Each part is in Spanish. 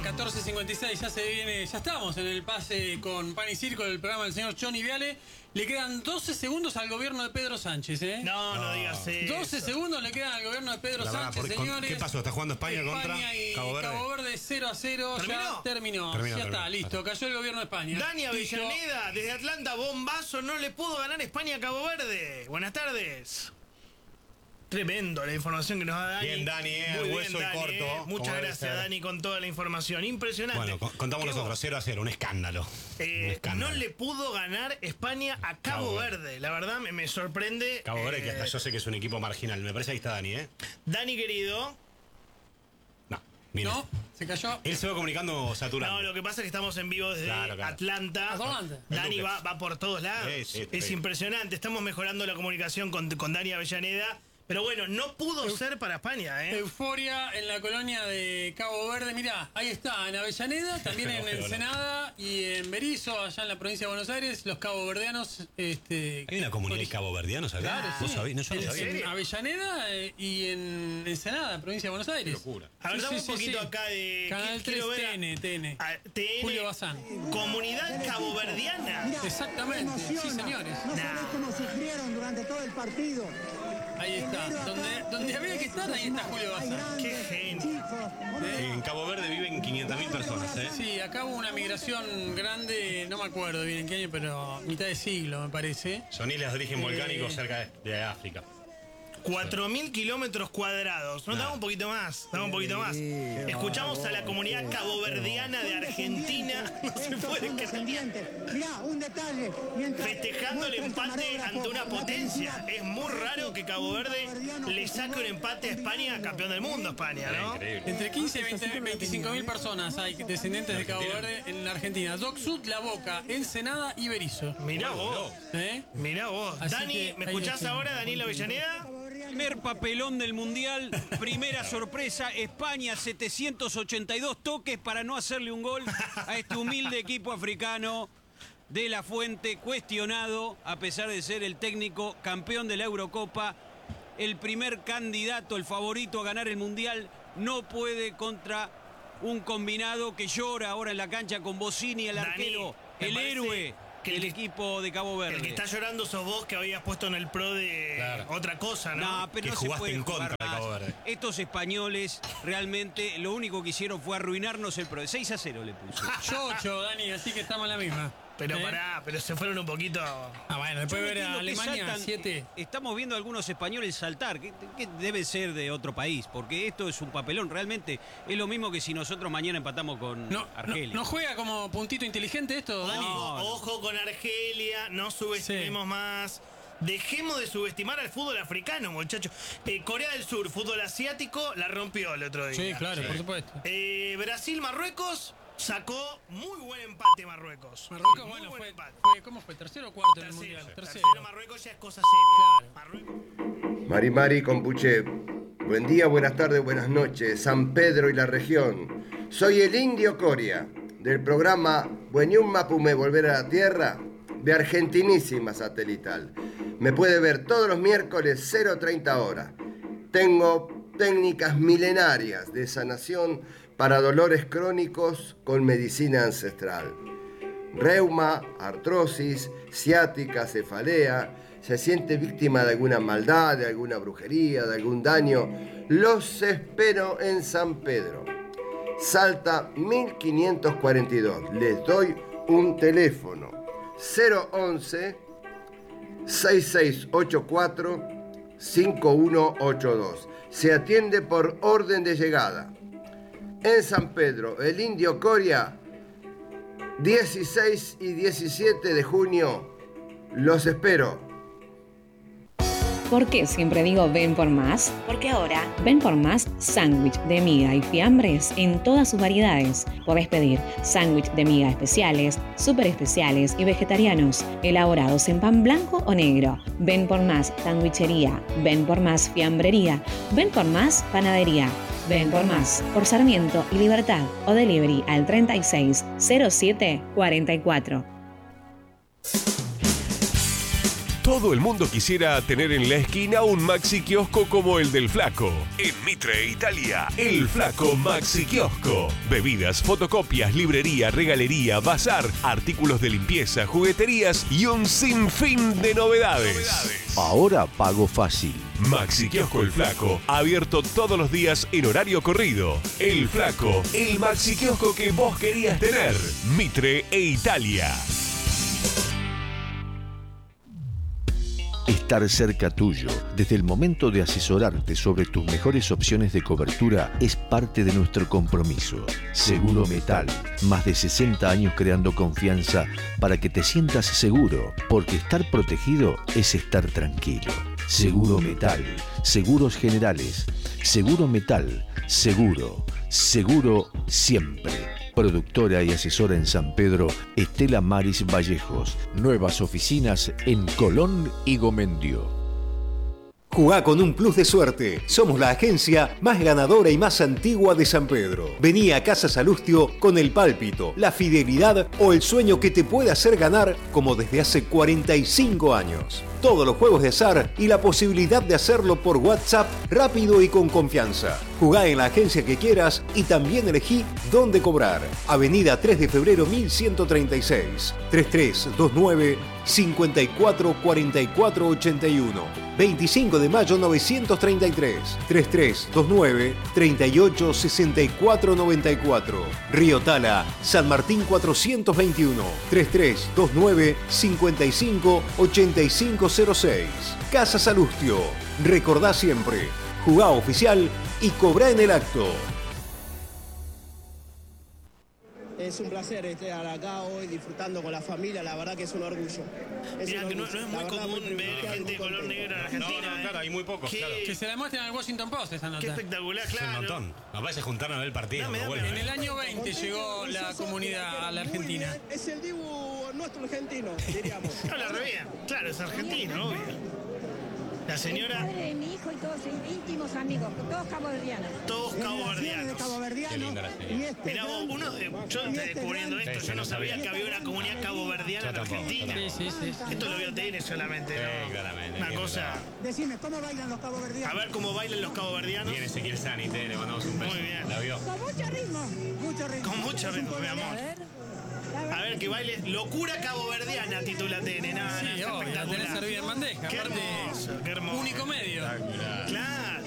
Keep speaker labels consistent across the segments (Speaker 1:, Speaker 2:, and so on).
Speaker 1: 14:56, ya se viene, ya estamos en el pase con Pan y Circo del programa del señor Johnny Viale. Le quedan 12 segundos al gobierno de Pedro Sánchez, ¿eh?
Speaker 2: No digas eso.
Speaker 1: 12 segundos le quedan al gobierno de Pedro Sánchez, señores.
Speaker 3: ¿Qué pasó? ¿Está jugando España contra
Speaker 1: y
Speaker 3: Cabo Verde?
Speaker 1: Cabo Verde 0-0, ya terminó. Ya está, listo, cayó el gobierno de España.
Speaker 2: Dani Avellaneda, desde Atlanta, bombazo, no le pudo ganar España a Cabo Verde. Buenas tardes. Tremendo la información que nos da Dani.
Speaker 3: Bien, Dani,
Speaker 2: Muy
Speaker 3: hueso
Speaker 2: bien,
Speaker 3: y
Speaker 2: Dani,
Speaker 3: corto.
Speaker 2: Muchas gracias, Dani, con toda la información. Impresionante.
Speaker 3: Bueno, contamos nosotros, 0-0, un escándalo.
Speaker 2: No le pudo ganar España a Cabo Verde. La verdad, me sorprende.
Speaker 3: Cabo Verde, que hasta yo sé que es un equipo marginal. Me parece que ahí está Dani, ¿eh?
Speaker 2: Dani, querido.
Speaker 3: No, mira.
Speaker 1: ¿No? ¿Se cayó?
Speaker 3: Él se va comunicando saturado.
Speaker 2: No, lo que pasa es que estamos en vivo desde Atlanta. Dani va por todos lados. Es impresionante. Estamos mejorando la comunicación con Dani Avellaneda. Pero bueno, no pudo ser para España, ¿eh?
Speaker 1: Euforia en la colonia de Cabo Verde. Mirá, ahí está, en Avellaneda, también en Ensenada y en Berisso, allá en la provincia de Buenos Aires, los caboverdianos.
Speaker 3: ¿Hay una comunidad de caboverdianos acá?
Speaker 1: Claro,
Speaker 3: ¿Vos
Speaker 1: sí.
Speaker 3: sabés? No, yo no sabía.
Speaker 1: En Avellaneda y en Ensenada, provincia de Buenos Aires.
Speaker 3: Qué locura.
Speaker 2: Hablamos un poquito acá de...
Speaker 1: Canal 3, TN. Julio Bazán.
Speaker 2: Comunidad caboverdiana.
Speaker 1: Exactamente, sí, señores.
Speaker 4: No sabés cómo sufrieron durante todo el partido.
Speaker 1: Ahí está, donde había que estar, ahí está Julio Bazán.
Speaker 2: Qué genio.
Speaker 3: En Cabo Verde viven 500.000 personas, ¿eh?
Speaker 1: Sí, acá hubo una migración grande, no me acuerdo bien en qué año, pero mitad de siglo, me parece.
Speaker 3: Son islas de origen volcánico cerca de África.
Speaker 2: 4.000 kilómetros cuadrados. Dame un poquito más. Escuchamos a la comunidad caboverdiana de Argentina. No se puede creer.
Speaker 4: Mirá, un detalle.
Speaker 2: Festejando el empate ante una potencia. Es muy raro que Cabo Verde le saque un empate a España, campeón del mundo España, ¿no?
Speaker 1: Entre 15 y 25.000 personas hay descendientes de Cabo Verde en la Argentina. Doc Sud, La Boca, Ensenada y Berisso.
Speaker 2: Mirá vos. Mirá vos.
Speaker 1: Así
Speaker 2: Dani,
Speaker 1: que
Speaker 2: ¿me escuchás ahora, Daniel Avellaneda?
Speaker 5: Primer papelón del Mundial, primera sorpresa, España 782 toques para no hacerle un gol a este humilde equipo africano. De la Fuente, cuestionado, a pesar de ser el técnico campeón de la Eurocopa, el primer candidato, el favorito a ganar el Mundial, no puede contra un combinado que llora ahora en la cancha con Bossini, el arquero, el héroe del equipo de Cabo Verde.
Speaker 2: El que está llorando sos vos, que habías puesto en el pro de otra cosa, ¿no?
Speaker 5: No, pero
Speaker 3: que
Speaker 5: no se
Speaker 3: jugaste
Speaker 5: puede
Speaker 3: en
Speaker 5: jugar
Speaker 3: contra de Cabo
Speaker 5: más.
Speaker 3: Verde.
Speaker 5: Estos españoles realmente lo único que hicieron fue arruinarnos el pro. 6-0 le puso.
Speaker 1: Yo 8, Dani, así que estamos en la misma.
Speaker 2: Pero pará, pero se fueron un poquito...
Speaker 1: Bueno, después de ver a
Speaker 5: Yo no entiendo que
Speaker 1: Alemania,
Speaker 5: saltan.
Speaker 1: 7.
Speaker 5: Estamos viendo a algunos españoles saltar, que debe ser de otro país, porque esto es un papelón. Realmente es lo mismo que si nosotros mañana empatamos con Argelia.
Speaker 1: ¿No juega como puntito inteligente esto, Dani?
Speaker 2: Ojo con Argelia, no subestimemos más. Dejemos de subestimar al fútbol africano, muchachos. Corea del Sur, fútbol asiático, la rompió el otro día.
Speaker 1: Sí, claro, por supuesto.
Speaker 2: Brasil, Marruecos, sacó muy buen empate Marruecos.
Speaker 1: Marruecos, bueno, fue ¿cómo fue? ¿Tercero o cuarto en el Mundial?
Speaker 2: Tercero Marruecos ya es cosa seria.
Speaker 1: Claro.
Speaker 2: Marruecos.
Speaker 6: Mari Compuche, buen día, buenas tardes, buenas noches, San Pedro y la región. Soy el Indio Coria, del programa Bueñum Mapume Volver a la Tierra, de Argentinísima Satelital. Me puede ver todos los miércoles 0:30 horas. Tengo técnicas milenarias de sanación para dolores crónicos con medicina ancestral. Reuma, artrosis, ciática, cefalea, se siente víctima de alguna maldad, de alguna brujería, de algún daño. Los espero en San Pedro. Salta 1542. Les doy un teléfono. 011 6684 5182. Se atiende por orden de llegada. En San Pedro, el Indio Coria, 16 y 17 de junio. Los espero.
Speaker 7: ¿Por qué siempre digo ven por más? Porque ahora ven por más sándwich de miga y fiambres en todas sus variedades. Podés pedir sándwich de miga especiales, súper especiales y vegetarianos, elaborados en pan blanco o negro. Ven por más sandwichería, ven por más fiambrería, ven por más panadería. Ven por más, por Sarmiento y Libertad o delivery al 360744.
Speaker 8: Todo el mundo quisiera tener en la esquina un Maxi Kiosco como el del Flaco. En Mitre, Italia, el Flaco Maxi Kiosco. Bebidas, fotocopias, librería, regalería, bazar, artículos de limpieza, jugueterías y un sinfín de novedades.
Speaker 9: Ahora pago fácil.
Speaker 8: Maxi Kiosco El Flaco, abierto todos los días en horario corrido. El Flaco, el Maxi Kiosco que vos querías tener. Mitre e Italia.
Speaker 9: Estar cerca tuyo, desde el momento de asesorarte sobre tus mejores opciones de cobertura, es parte de nuestro compromiso. Seguro Metal, más de 60 años creando confianza para que te sientas seguro, porque estar protegido es estar tranquilo. Seguro Metal, seguros generales, Seguro Metal, seguro siempre. Productora y asesora en San Pedro, Estela Maris Vallejos. Nuevas oficinas en Colón y Gomendio.
Speaker 10: Jugá con un plus de suerte. Somos la agencia más ganadora y más antigua de San Pedro. Vení a Casa Salustio con el pálpito, la fidelidad o el sueño que te puede hacer ganar como desde hace 45 años. Todos los juegos de azar y la posibilidad de hacerlo por WhatsApp rápido y con confianza. Jugá en la agencia que quieras y también elegí dónde cobrar. Avenida 3 de febrero 1136. 3329 544481. 25 de mayo 933. 3329 386494. Río Tala, San Martín 421. 3329 558506. Casa Salustio. Recordá siempre. Jugá oficial y cobrá en el acto.
Speaker 11: Es un placer estar acá hoy disfrutando con la familia, la verdad que es un orgullo.
Speaker 2: Mirá, que no es muy común ver gente de color negro en Argentina.
Speaker 3: No, claro, hay muy pocos, claro.
Speaker 1: Que se la muestren al Washington Post esa nota.
Speaker 2: Qué espectacular, claro.
Speaker 3: Es un montón. Capaz se juntaron a ver el partido.
Speaker 1: En el año 20 llegó la comunidad a la Argentina.
Speaker 11: Es el Dibu nuestro argentino, diríamos.
Speaker 2: Habla re bien. Claro, es argentino, obvio. La señora...
Speaker 12: El padre de mi hijo y todos íntimos amigos, todos caboverdianos.
Speaker 2: Todos caboverdianos. Mirá vos, yo descubriendo esto, yo no sabía que había una comunidad caboverdiana en Argentina.
Speaker 1: Sí.
Speaker 2: Esto lo vio TN solamente, ¿no?
Speaker 3: Claramente.
Speaker 2: Una cosa...
Speaker 4: Decime, ¿cómo bailan los caboverdianos?
Speaker 2: A ver cómo bailan los caboverdianos.
Speaker 3: Viene Ezequiel Sanite, le mandamos un beso.
Speaker 2: Muy bien.
Speaker 3: La vio.
Speaker 12: Con mucho ritmo.
Speaker 2: Con mucho ritmo, mi amor. A ver, que baile Locura Caboverdiana, titula TN.
Speaker 1: Sí, obvio, la tenés servida en bandeja.
Speaker 2: Qué hermoso, qué hermoso.
Speaker 1: Único medio.
Speaker 2: Claro.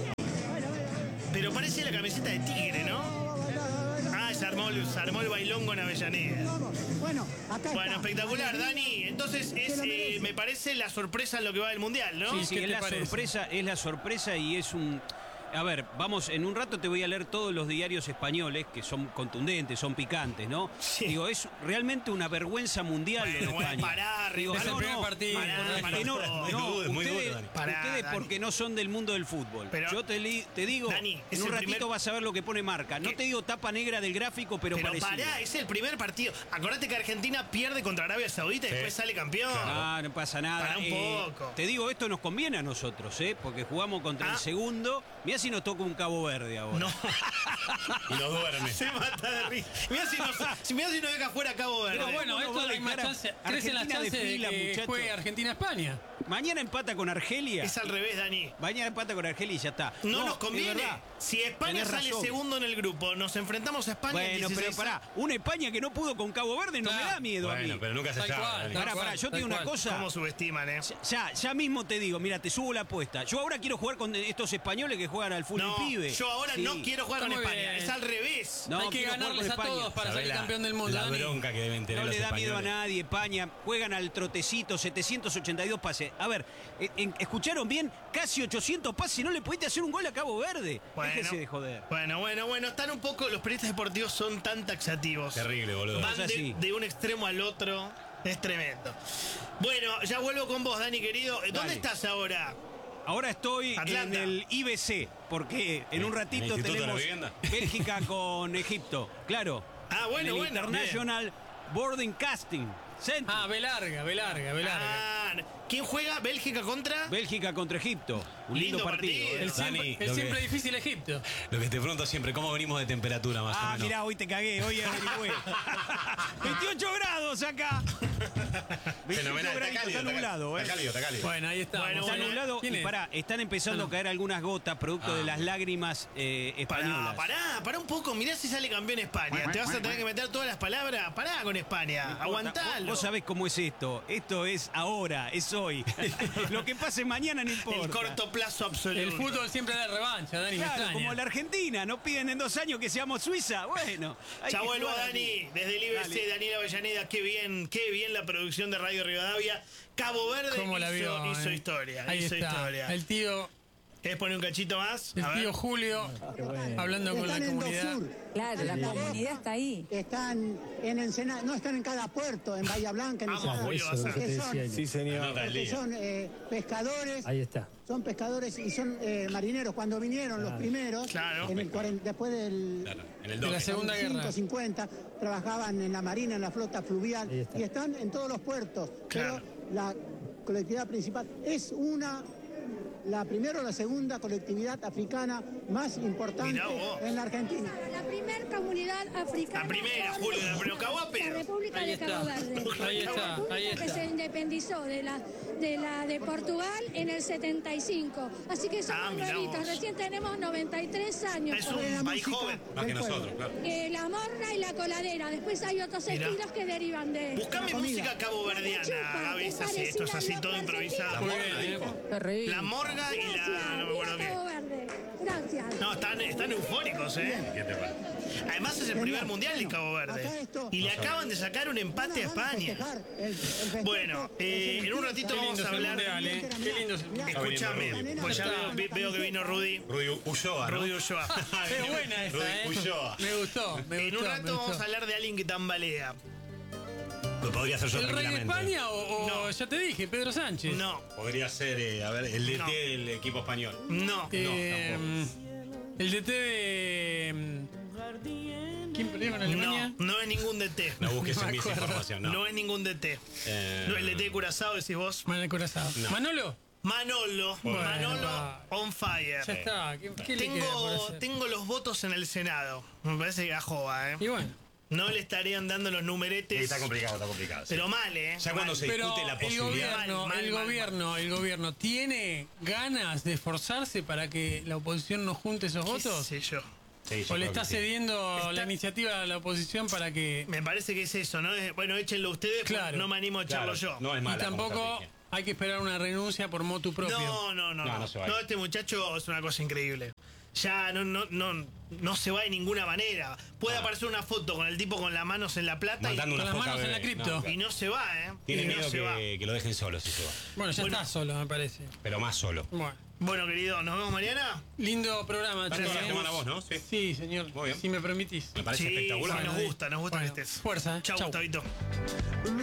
Speaker 2: Pero parece la camiseta de Tigre, ¿no? Ah, se armó el bailongo en Avellaneda.
Speaker 4: Bueno,
Speaker 2: espectacular, Dani. Entonces me parece la sorpresa en lo que va del Mundial, ¿no?
Speaker 5: Sí, es la sorpresa y es un... A ver, vamos, en un rato te voy a leer todos los diarios españoles que son contundentes, son picantes, ¿no? Sí. Digo, es realmente una vergüenza mundial lo de España.
Speaker 2: Pará,
Speaker 1: es el primer partido.
Speaker 5: Ustedes porque no son del mundo del fútbol. Pero, yo te digo, Dani, en un ratito vas a ver lo que pone marca. No te digo tapa negra del gráfico, pero parecido.
Speaker 2: Pará, es el primer partido. Acordate que Argentina pierde contra Arabia Saudita y después sale campeón.
Speaker 5: Ah, no pasa nada.
Speaker 2: Pará un poco.
Speaker 5: Te digo, esto nos conviene a nosotros, porque jugamos contra el segundo. Mirá si nos toca un Cabo Verde ahora.
Speaker 2: No.
Speaker 3: Y nos duerme.
Speaker 2: Se mata de risa. Mirá si nos deja fuera Cabo Verde.
Speaker 1: Pero bueno, esto hay más chance. Crecen las chances de que juegue Argentina-España.
Speaker 5: Mañana empata con Argelia.
Speaker 2: Es al revés, Dani.
Speaker 5: Mañana empata con Argelia y ya está.
Speaker 2: No nos conviene. Si España sale segundo en el grupo, nos enfrentamos a España.
Speaker 5: Bueno, pero pará, una España que no pudo con Cabo Verde no me da miedo a mí.
Speaker 3: Pero nunca se sabe.
Speaker 5: Pará, yo te digo una cosa.
Speaker 2: ¿Cómo subestiman,
Speaker 5: Ya mismo te digo, mira, te subo la apuesta. Yo ahora quiero jugar con estos españoles que juegan al fútbol pibe.
Speaker 2: Yo ahora no quiero jugar con España. Es al revés.
Speaker 1: No, hay que ganarles a todos para salir campeón del mundo.
Speaker 3: La bronca que deben tener
Speaker 5: no
Speaker 3: los
Speaker 5: le da
Speaker 3: españoles.
Speaker 5: miedo a nadie. España juegan al trotecito, 782 pases. A ver, ¿escucharon bien? Casi 800 pases y no le pudiste hacer un gol a Cabo Verde. Déjese de joder.
Speaker 2: Bueno, están un poco, los periodistas deportivos son tan taxativos.
Speaker 3: Terrible, boludo.
Speaker 2: Van de un extremo al otro. Es tremendo. Bueno, ya vuelvo con vos, Dani, querido. ¿Dónde estás ahora?
Speaker 5: Ahora estoy en el IBC, porque en un ratito tenemos Bélgica con Egipto. Claro.
Speaker 2: Ah, bueno,
Speaker 5: International Boarding Casting Center.
Speaker 1: B larga.
Speaker 2: ¿Quién juega? ¿Bélgica contra?
Speaker 5: Bélgica contra Egipto. Un lindo partido.
Speaker 1: El siempre difícil Egipto.
Speaker 3: Lo que te pregunto siempre, ¿cómo venimos de temperatura más o menos?
Speaker 5: Mirá, hoy te cagué, hoy averigüé. 28 grados acá. 28 grados, está nublado.
Speaker 3: Está cálido.
Speaker 1: Bueno, ahí está.
Speaker 5: Está nublado y pará, están empezando a caer algunas gotas producto de las lágrimas españolas.
Speaker 2: Pará un poco, mirá si sale campeón España. Te vas a tener que meter todas las palabras. Pará con España, aguantalo.
Speaker 5: Vos sabés cómo es esto. Esto es ahora, es hoy. Lo que pase mañana no importa.
Speaker 2: El corto plazo absoluto.
Speaker 1: El fútbol siempre da revancha, Dani.
Speaker 5: Claro, como la Argentina, nos piden en 2 años que seamos Suiza. Bueno,
Speaker 2: ya vuelvo, Dani, desde el IBC, Daniel Avellaneda, qué bien la producción de Radio Rivadavia. Cabo Verde hizo historia.
Speaker 1: Ahí
Speaker 2: hizo
Speaker 1: está.
Speaker 2: historia.
Speaker 1: El tío.
Speaker 2: ¿Querés poner un cachito más?
Speaker 1: El tío Julio, hablando con la comunidad.
Speaker 12: Claro, la comunidad está ahí.
Speaker 4: Están en Ensenada, no están en cada puerto, en Bahía Blanca, en Ensenada.
Speaker 13: Sí, señor.
Speaker 4: Que son pescadores.
Speaker 13: Ahí está.
Speaker 4: Son pescadores y son marineros. Cuando vinieron los primeros, después
Speaker 1: de la Segunda Guerra,
Speaker 4: 50, trabajaban en la marina, en la flota fluvial, y están en todos los puertos. Pero la colectividad principal es la primera o la segunda colectividad africana más importante en la Argentina.
Speaker 12: La primera comunidad africana.
Speaker 2: La primera, Julio,
Speaker 12: la República de Cabo Verde.
Speaker 1: Ahí está.
Speaker 12: Que se independizó de Portugal en el 75. Así que somos nuevitos. Recién tenemos 93 años.
Speaker 2: Es un país joven.
Speaker 3: Más que nosotros, claro.
Speaker 12: La morna y la coladera. Después hay otros estilos que derivan de.
Speaker 2: Buscame música caboverdiana. A veces esto es así todo improvisado. La morga y la. No me acuerdo qué.
Speaker 12: Gracias.
Speaker 2: No, están eufóricos, Además es el primer mundial de Cabo Verde. Y le acaban de sacar un empate a España. Bueno, en un ratito vamos a hablar.
Speaker 1: Qué lindo.
Speaker 2: Escúchame, pues ya veo que vino Rudy.
Speaker 3: Rudy Ulloa.
Speaker 2: Rudy Ulloa.
Speaker 1: Qué buena esta,
Speaker 3: Rudy Ulloa.
Speaker 1: Me gustó.
Speaker 2: En un rato vamos a hablar de alguien que tambalea.
Speaker 3: Lo podría ser yo
Speaker 1: ¿El rey de
Speaker 3: tranquilamente.
Speaker 1: España o
Speaker 2: No.
Speaker 1: ya te dije, Pedro Sánchez?
Speaker 2: No.
Speaker 3: Podría ser, el DT del equipo español.
Speaker 2: No.
Speaker 1: El DT de. ¿Quién perdió con Alemania?
Speaker 2: No es ningún DT.
Speaker 3: No busques en mis información, no.
Speaker 2: No es ningún DT. No, el DT de Curazao, decís vos.
Speaker 1: Manuel Curazao.
Speaker 3: No.
Speaker 1: ¿Manolo?
Speaker 2: Manolo on fire.
Speaker 1: Ya está. ¿Qué le queda por hacer?
Speaker 2: Tengo los votos en el Senado. Me parece que ajoba,
Speaker 1: Y bueno.
Speaker 2: No le estarían dando los numeretes.
Speaker 3: Está complicado.
Speaker 2: Pero mal,
Speaker 3: Ya cuando se discute la posibilidad.
Speaker 1: el gobierno tiene ganas de esforzarse para que la oposición no junte esos votos.
Speaker 2: ¿Qué sé yo?
Speaker 3: Sí,
Speaker 1: ¿O le está cediendo la iniciativa a la oposición para que...?
Speaker 2: Me parece que es eso, ¿no? Bueno, échenlo ustedes,
Speaker 1: Claro.
Speaker 2: no me animo a echarlo yo.
Speaker 3: No es mala
Speaker 1: Y tampoco hay que esperar una renuncia por motu propio.
Speaker 2: No, este muchacho es una cosa increíble. Ya no se va de ninguna manera. Puede aparecer una foto con el tipo con las manos en la plata y
Speaker 1: con las manos en la cripto.
Speaker 2: Y no se va,
Speaker 3: Tiene miedo que lo dejen solo si se va.
Speaker 1: Bueno, ya está solo, me parece.
Speaker 3: Pero más solo.
Speaker 2: Bueno, querido, ¿nos vemos mañana?
Speaker 1: Lindo programa,
Speaker 3: Parece la semana vos, ¿no?
Speaker 1: Sí, señor.
Speaker 3: Muy bien.
Speaker 1: Si me permitís.
Speaker 3: Me parece espectacular.
Speaker 2: Nos gusta que estés.
Speaker 1: Fuerza.
Speaker 2: Chau, Gustavito.